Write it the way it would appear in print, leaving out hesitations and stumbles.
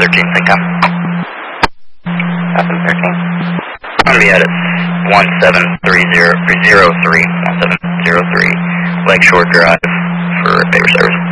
13, sync time. Falcon 13. I'm going to be at 1703, 1703 Lakeshore Drive for favor service.